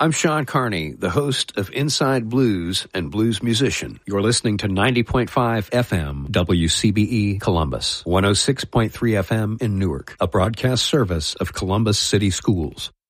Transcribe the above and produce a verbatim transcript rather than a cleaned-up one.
I'm Sean Carney, the host of Inside Blues and Blues Musician. You're listening to ninety point five F M W C B E Columbus, one oh six point three F M in Newark, a broadcast service of Columbus City Schools.